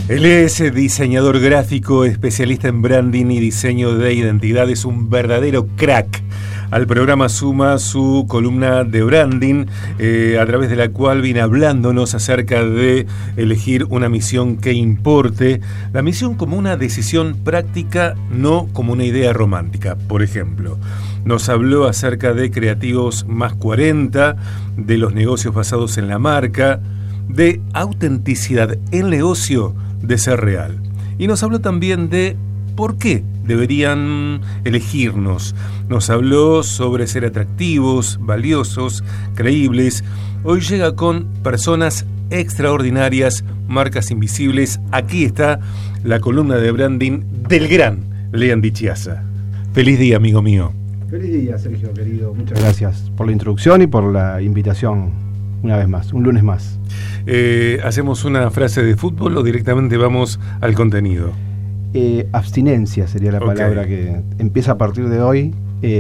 Él es diseñador gráfico, especialista en branding y diseño de identidad, es un verdadero crack. Al programa suma su columna de branding, a través de la cual viene hablándonos acerca de elegir una misión que importe, la misión como una decisión práctica, no como una idea romántica. Por ejemplo, nos habló acerca de Creativos más 40, de los negocios basados en la marca, de autenticidad en negocio, de ser real. Y nos habló también de por qué deberían elegirnos. Nos habló sobre ser atractivos, valiosos, creíbles. Hoy llega con personas extraordinarias, marcas invisibles. Aquí está la columna de branding del gran Leandro Chiazza. Feliz día, amigo mío. Feliz día, Sergio, querido. Muchas gracias por la introducción y por la invitación una vez más, un lunes más. ¿Hacemos una frase de fútbol o directamente vamos al contenido? Abstinencia sería la palabra que empieza a partir de hoy.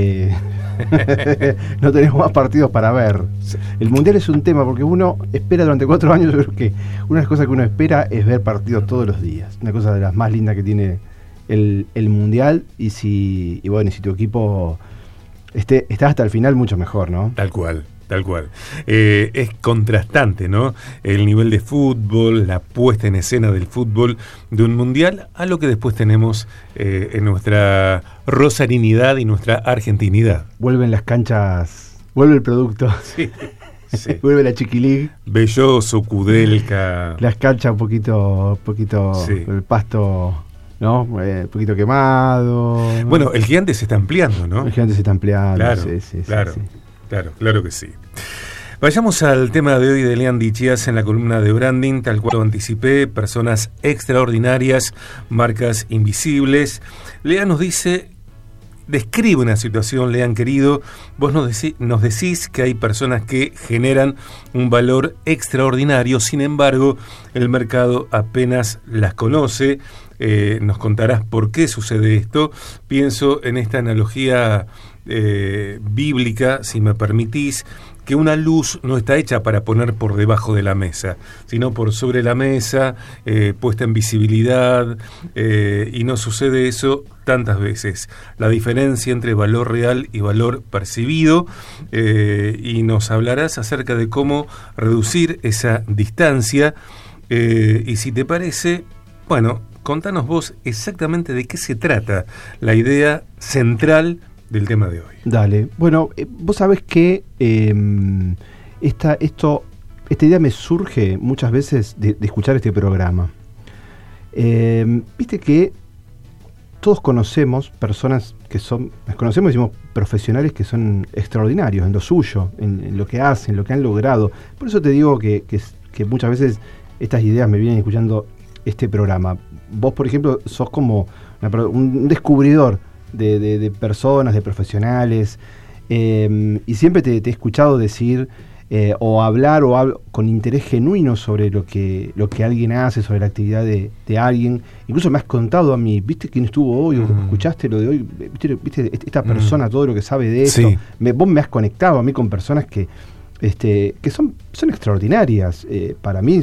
No tenemos más partidos para ver. El Mundial es un tema porque uno espera durante 4 años. Yo creo que una de las cosas que uno espera es ver partidos todos los días. Una cosa de las más lindas que tiene el Mundial. Y si tu equipo está hasta el final, mucho mejor, ¿no? Tal cual. Tal cual. Es contrastante, ¿no? El nivel de fútbol, la puesta en escena del fútbol de un mundial a lo que después tenemos en nuestra rosarinidad y nuestra argentinidad. Vuelven las canchas, vuelve el producto. Sí. Sí. Vuelve la Chiquilig. Belloso, Kudelka. Las canchas un poquito sí. El pasto, ¿no? Un poquito quemado, ¿no? Bueno, el Gigante se está ampliando, ¿no? El Gigante se está ampliando, claro, sí. Claro que sí. Vayamos al tema de hoy de Leandro Chiazza en la columna de branding, tal cual lo anticipé, personas extraordinarias, marcas invisibles. Lean nos dice, describe una situación, Lean querido, vos nos decís que hay personas que generan un valor extraordinario, sin embargo, el mercado apenas las conoce. Nos contarás por qué sucede esto. Pienso en esta analogía bíblica, si me permitís, que una luz no está hecha para poner por debajo de la mesa, sino por sobre la mesa, puesta en visibilidad, y no sucede eso tantas veces. La diferencia entre valor real y valor percibido, y nos hablarás acerca de cómo reducir esa distancia, y si te parece, bueno, contanos vos exactamente de qué se trata la idea central del tema de hoy. Dale. Bueno, vos sabés que esta idea me surge muchas veces de escuchar este programa. Viste que todos conocemos personas las conocemos y decimos profesionales que son extraordinarios en lo suyo, en lo que hacen, lo que han logrado. Por eso te digo que muchas veces estas ideas me vienen escuchando este programa. Vos, por ejemplo, sos como un descubridor de personas, de profesionales, y siempre te he escuchado decir o hablar con interés genuino sobre lo que alguien hace, sobre la actividad de alguien. Incluso me has contado a mí, ¿viste quién estuvo hoy? ¿Escuchaste lo de hoy? ¿Viste esta persona, todo lo que sabe de eso? Sí. Vos me has conectado a mí con personas que son extraordinarias. Para mí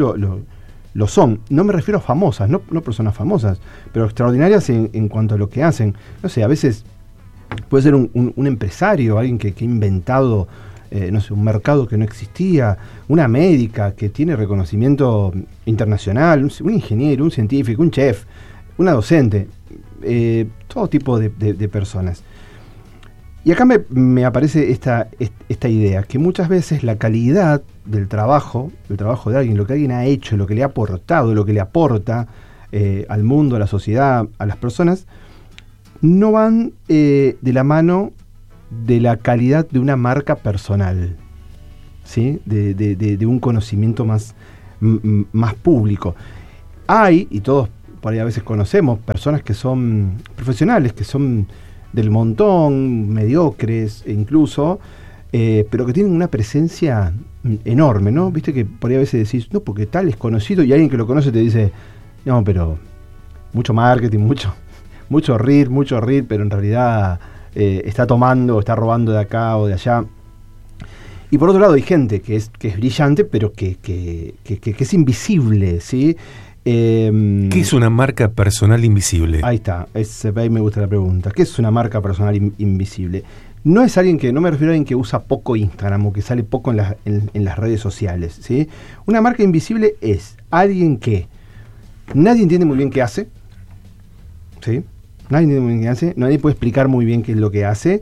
lo son. No me refiero a famosas, no personas famosas, pero extraordinarias en cuanto a lo que hacen. No sé, a veces puede ser un empresario, alguien que ha inventado, un mercado que no existía, una médica que tiene reconocimiento internacional, un ingeniero, un científico, un chef, una docente, todo tipo de personas. Y acá me aparece esta idea, que muchas veces la calidad del trabajo de alguien, lo que alguien ha hecho, lo que le ha aportado, lo que le aporta al mundo, a la sociedad, a las personas, no van de la mano de la calidad de una marca personal, ¿sí? De un conocimiento más público. Hay, y todos por ahí a veces conocemos, personas que son profesionales, que son del montón, mediocres incluso, pero que tienen una presencia enorme, ¿no? Viste que por ahí a veces decís, no, porque tal es conocido, y alguien que lo conoce te dice, no, pero mucho marketing, mucho reel, pero en realidad está robando de acá o de allá. Y por otro lado hay gente que es brillante, pero que es invisible, ¿sí? ¿Qué es una marca personal invisible? Ahí está, ahí me gusta la pregunta. ¿Qué es una marca personal invisible? No es alguien que, no me refiero a alguien que usa poco Instagram o que sale poco en las redes sociales, ¿sí? Una marca invisible es alguien que nadie entiende muy bien qué hace, ¿sí? Nadie entiende muy bien qué hace, nadie puede explicar muy bien qué es lo que hace.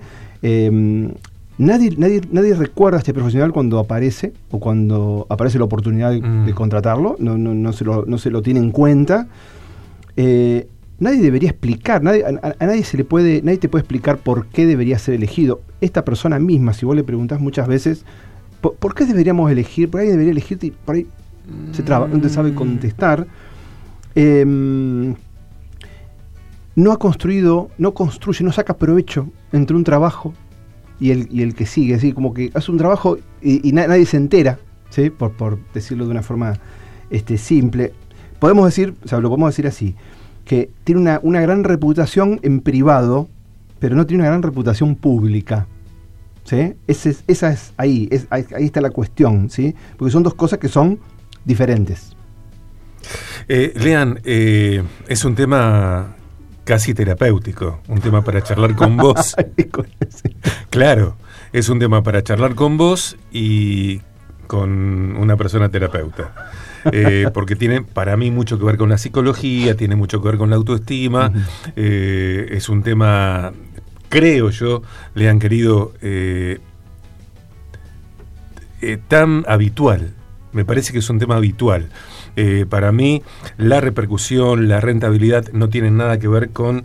Nadie recuerda a este profesional cuando aparece o cuando aparece la oportunidad de contratarlo, no se lo tiene en cuenta. Nadie debería explicar, a nadie nadie te puede explicar por qué debería ser elegido. Esta persona misma, si vos le preguntás muchas veces, ¿por qué deberíamos elegir? ¿Por qué alguien debería elegirte? Y por ahí se traba, no te sabe contestar. No construye, no saca provecho entre un trabajo y el que sigue, así como que hace un trabajo y nadie se entera, ¿sí? Por decirlo de una forma simple. Podemos decir, o sea, lo podemos decir así, que tiene una gran reputación en privado, pero no tiene una gran reputación pública, ¿sí? Ahí está la cuestión, ¿sí? Porque son dos cosas que son diferentes. Lean, es un tema casi terapéutico, un tema para charlar con vos. Claro, es un tema para charlar con vos y con una persona terapeuta. Porque tiene para mí mucho que ver con la psicología, tiene mucho que ver con la autoestima. Es un tema, creo yo, Lean querido, tan habitual. Me parece que es un tema habitual. Para mí, la repercusión, la rentabilidad no tienen nada que ver con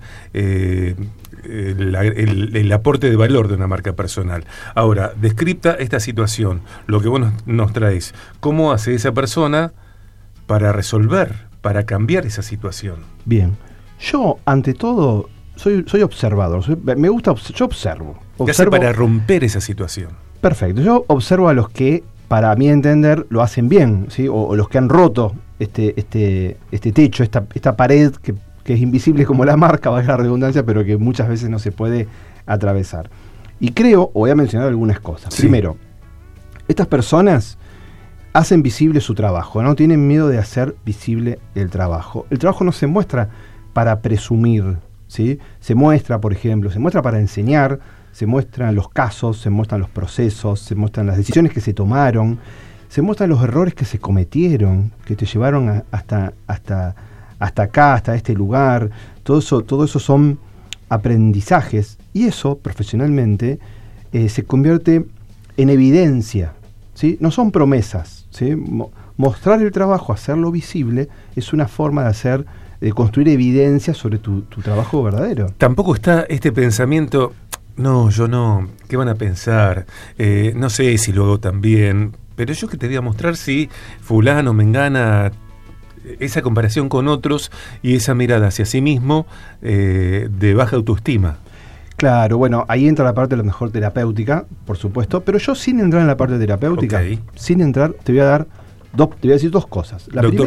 el aporte de valor de una marca personal. Ahora, descripta esta situación, lo que vos nos traes, ¿cómo hace esa persona para resolver, para cambiar esa situación? Bien, yo ante todo soy observador, yo observo. ¿Qué hace para romper esa situación? Perfecto, yo observo a los que, para mi entender, lo hacen bien, ¿sí? O los que han roto este techo, esta pared que es invisible como la marca, valga la redundancia, pero que muchas veces no se puede atravesar. Y creo, o voy a mencionar algunas cosas. Sí. Primero, estas personas hacen visible su trabajo, no tienen miedo de hacer visible el trabajo. El trabajo no se muestra para presumir, ¿sí? Se muestra, por ejemplo, para enseñar, se muestran los casos, se muestran los procesos, se muestran las decisiones que se tomaron, se muestran los errores que se cometieron, que te llevaron hasta acá, hasta este lugar. Todo eso son aprendizajes, y eso, profesionalmente, se convierte en evidencia, ¿sí? No son promesas, ¿sí? Mostrar el trabajo, hacerlo visible, es una forma de construir evidencia sobre tu trabajo verdadero. Tampoco está este pensamiento, no, yo no, ¿qué van a pensar? No sé si lo hago tan bien, pero yo que te voy a mostrar si fulano, mengana, esa comparación con otros y esa mirada hacia sí mismo de baja autoestima. Claro, bueno, ahí entra la parte de lo mejor terapéutica, por supuesto, pero yo sin entrar en la parte terapéutica, okay, sin entrar, te voy a decir dos cosas.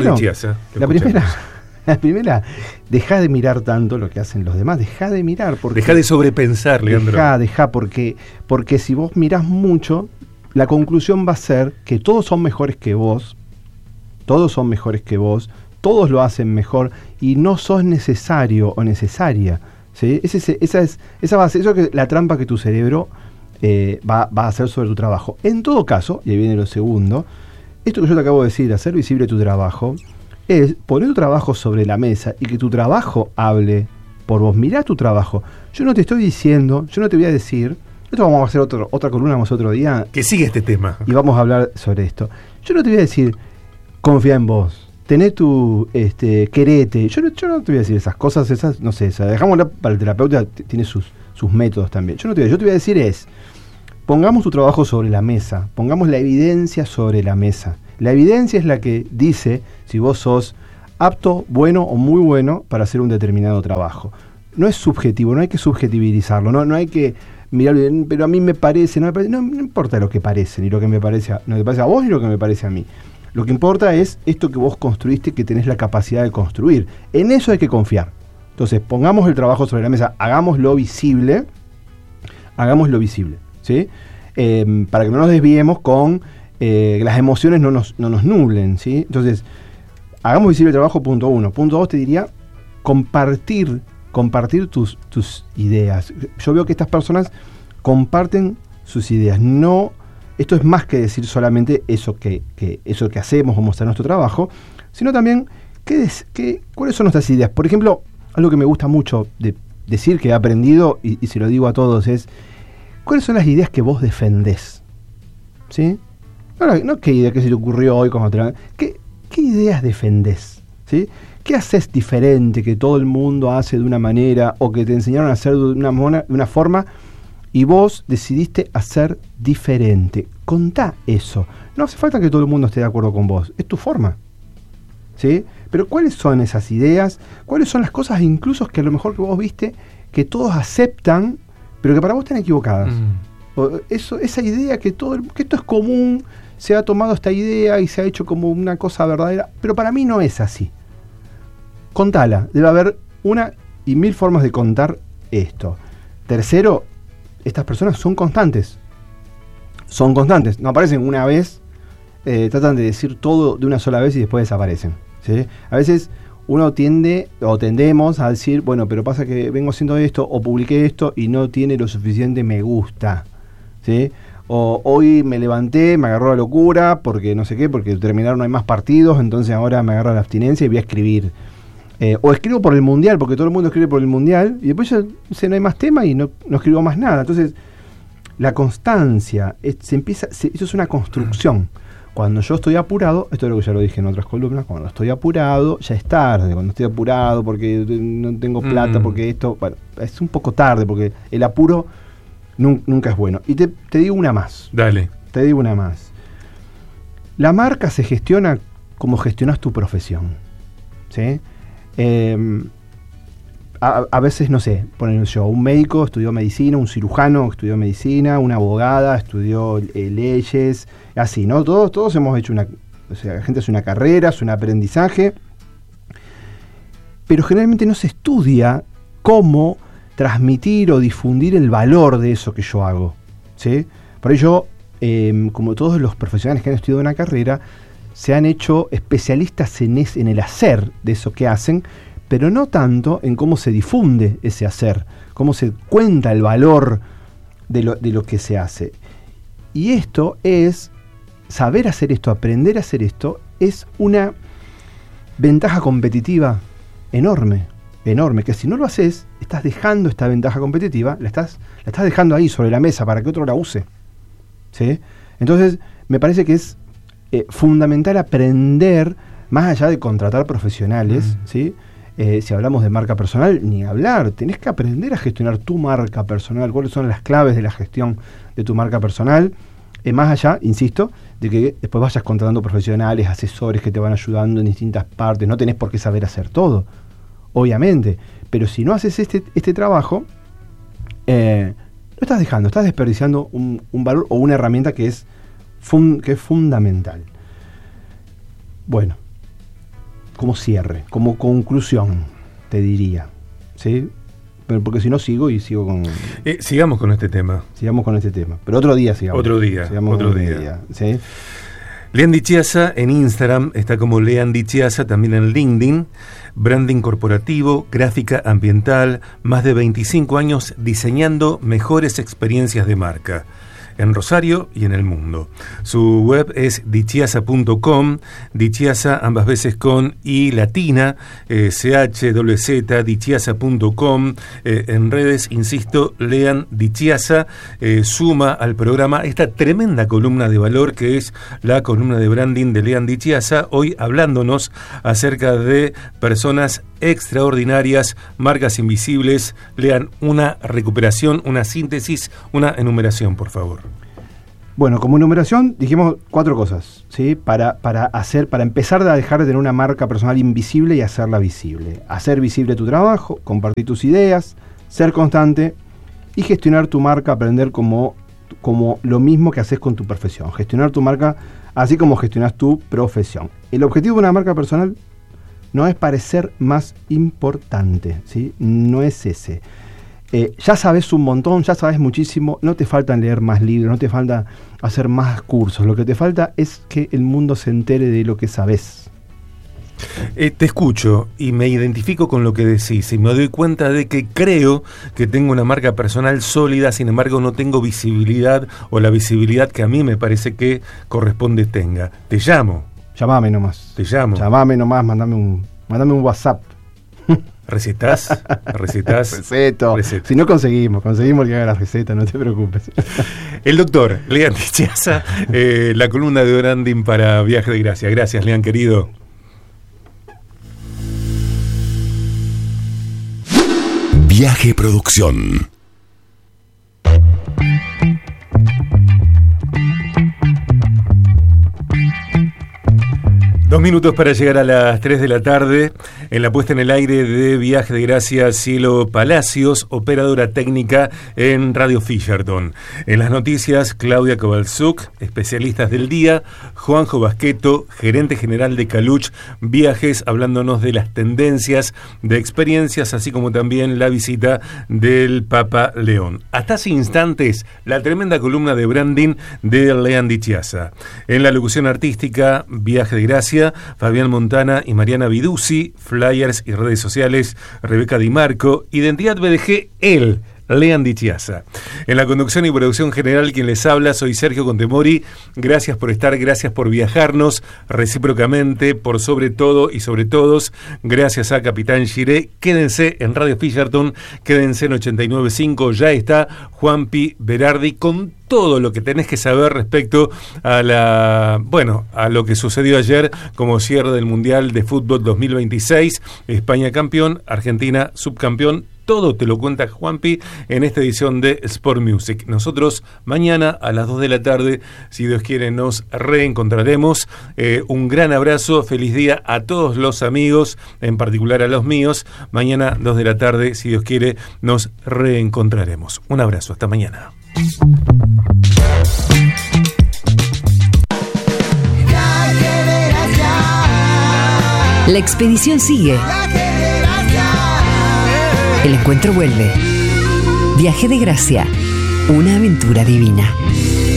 La primera, dejá de mirar tanto lo que hacen los demás, dejá de mirar. Dejá de sobrepensar, Leandro. Dejá, porque si vos mirás mucho, la conclusión va a ser que todos son mejores que vos, todos lo hacen mejor y no sos necesario o necesaria, ¿sí? Esa va a ser eso, que la trampa que tu cerebro va a hacer sobre tu trabajo. En todo caso, y ahí viene lo segundo, esto que yo te acabo de decir, hacer visible tu trabajo, es poner tu trabajo sobre la mesa y que tu trabajo hable por vos. Mirá tu trabajo. Yo no te estoy diciendo, yo no te voy a decir, esto vamos a hacer otra columna, vamos otro día. Que sigue este tema. Y vamos a hablar sobre esto. Yo no te voy a decir, confía en vos, tené tu, querete. Yo no te voy a decir esas cosas, no sé, dejámosla para el terapeuta, tiene sus métodos también. Yo te voy a decir pongamos tu trabajo sobre la mesa, pongamos la evidencia sobre la mesa. La evidencia es la que dice si vos sos apto, bueno o muy bueno para hacer un determinado trabajo. No es subjetivo, no hay que subjetivizarlo, no hay que mirar, pero a mí me parece, no importa lo que parece, ni lo que me parece, no te parece a vos ni lo que me parece a mí. Lo que importa es esto que vos construiste, que tenés la capacidad de construir. En eso hay que confiar. Entonces, pongamos el trabajo sobre la mesa, hagámoslo visible, ¿sí? Para que no nos desviemos con las emociones no nos nublen, ¿sí? Entonces, hagamos visible el trabajo, punto 1. Punto 2 te diría compartir tus ideas. Yo veo que estas personas comparten sus ideas. No, esto es más que decir solamente eso que hacemos o mostrar nuestro trabajo, sino también cuáles son nuestras ideas. Por ejemplo, algo que me gusta mucho de decir, que he aprendido, y se lo digo a todos, es ¿cuáles son las ideas que vos defendés? ¿Sí? No qué idea que se te ocurrió hoy, ¿qué ideas defendés? ¿Sí? ¿Qué haces diferente que todo el mundo hace de una manera o que te enseñaron a hacer de una forma y vos decidiste hacer diferente? Contá eso. No hace falta que todo el mundo esté de acuerdo con vos. Es tu forma. ¿Sí? Pero ¿cuáles son esas ideas? ¿Cuáles son las cosas incluso que a lo mejor que vos viste que todos aceptan, pero que para vos están equivocadas? Esa idea que esto es común, se ha tomado esta idea y se ha hecho como una cosa verdadera, pero para mí no es así. Contala. Debe haber 1.000 formas de contar esto. Tercero, estas personas son constantes. No aparecen una vez, tratan de decir todo de una sola vez y después desaparecen. ¿Sí? A veces uno tendemos a decir, bueno, pero pasa que vengo haciendo esto o publiqué esto y no tiene lo suficiente me gusta. ¿Sí? O hoy me levanté, me agarró la locura porque no sé qué, porque terminaron, no hay más partidos, entonces ahora me agarra la abstinencia y voy a escribir. O escribo por el mundial, porque todo el mundo escribe por el mundial, y después ya no hay más tema y no escribo más nada. Entonces, la constancia, eso es una construcción. Cuando yo estoy apurado, esto es lo que ya lo dije en otras columnas, cuando estoy apurado, ya es tarde. Cuando estoy apurado porque no tengo plata, porque esto, bueno, es un poco tarde, porque el apuro nunca es bueno. Y te digo una más. Dale. Te digo una más. La marca se gestiona como gestionas tu profesión. ¿Sí? A veces, no sé, ponen yo, un médico estudió medicina, un cirujano estudió medicina, una abogada estudió leyes, así, ¿no? Todos hemos hecho la gente hace una carrera, hace un aprendizaje, pero generalmente no se estudia cómo transmitir o difundir el valor de eso que yo hago, ¿sí? Por ello, como todos los profesionales que han estudiado una carrera, se han hecho especialistas en el hacer de eso que hacen, pero no tanto en cómo se difunde ese hacer, cómo se cuenta el valor de lo que se hace. Y esto es, saber hacer esto, aprender a hacer esto, es una ventaja competitiva enorme, que si no lo haces, estás dejando esta ventaja competitiva, la estás dejando ahí sobre la mesa para que otro la use. ¿Sí? Entonces, me parece que es fundamental aprender, más allá de contratar profesionales, ¿sí? Si hablamos de marca personal, ni hablar, tenés que aprender a gestionar tu marca personal, cuáles son las claves de la gestión de tu marca personal, más allá, insisto, de que después vayas contratando profesionales, asesores que te van ayudando en distintas partes, no tenés por qué saber hacer todo, obviamente, pero si no haces este trabajo, lo estás dejando, estás desperdiciando un valor o una herramienta que es fundamental. Bueno, como cierre, como conclusión, te diría, ¿sí? Pero porque si no sigo con... sigamos con este tema. Sigamos con este tema. Pero otro día sigamos. Otro día. ¿Sí? Lean Di Chiasa en Instagram, está como Lean Di Chiasa, también en LinkedIn. Branding corporativo, gráfica ambiental, más de 25 años diseñando mejores experiencias de marca. En Rosario y en el mundo. Su web es dichiasa.com, Dichiasa ambas veces con I latina, CHWZ, dichiasa.com. En redes, insisto, lean Dichiasa, suma al programa esta tremenda columna de valor que es la columna de branding de Lean Dichiasa, hoy hablándonos acerca de personas extraordinarias, marcas invisibles. Lean, una recuperación, una síntesis, una enumeración, por favor. Bueno, como enumeración dijimos 4 cosas, ¿sí? Para empezar a dejar de tener una marca personal invisible y hacerla visible. Hacer visible tu trabajo, compartir tus ideas, ser constante y gestionar tu marca, aprender como lo mismo que haces con tu profesión. Gestionar tu marca así como gestionas tu profesión. El objetivo de una marca personal no es parecer más importante, ¿sí? No es ese. Ya sabes un montón, ya sabes muchísimo, no te faltan leer más libros, no te falta hacer más cursos, lo que te falta es que el mundo se entere de lo que sabes. Te escucho y me identifico con lo que decís y me doy cuenta de que creo que tengo una marca personal sólida, sin embargo no tengo visibilidad o la visibilidad que a mí me parece que corresponde tenga. Te llamo. Llamame nomás. Te llamo. Llamame nomás, mandame un WhatsApp. ¿Recetas? Receto. Si no conseguimos el que haga la receta, no te preocupes. El doctor Lean Dichiasa, la columna de branding para Viaje de Gracia. Gracias, Lean, querido. Viaje Producción. Dos minutos para llegar a las 3 de la tarde en la puesta en el aire de Viaje de Gracia, Cielo Palacios, operadora técnica en Radio Fisherton. En las noticias, Claudia Kovalchuk, especialistas del día, Juanjo Basqueto, gerente general de Caluch Viajes, hablándonos de las tendencias, de experiencias, así como también la visita del Papa León. Hasta hace instantes, la tremenda columna de branding de Lean Dichiasa. En la locución artística, Viaje de Gracia, Fabián Montana y Mariana Viduzzi, flyers y redes sociales, Rebeca Di Marco, Identidad BDG, él, Lean Dichiasa. En la conducción y producción general, quien les habla, soy Sergio Contemori. Gracias por estar, gracias por viajarnos recíprocamente, por sobre todo y sobre todos. Gracias a Capitán Giré. Quédense en Radio Fisherton, quédense en 89.5. Ya está Juanpi Berardi con todo lo que tenés que saber respecto a a lo que sucedió ayer como cierre del Mundial de Fútbol 2026. España campeón, Argentina subcampeón. Todo te lo cuenta Juanpi en esta edición de Sport Music. Nosotros mañana a las 2 de la tarde, si Dios quiere, nos reencontraremos. Un gran abrazo, feliz día a todos los amigos, en particular a los míos. Mañana 2 de la tarde, si Dios quiere, nos reencontraremos. Un abrazo, hasta mañana. La expedición sigue. El encuentro vuelve. Viaje de Gracia, una aventura divina.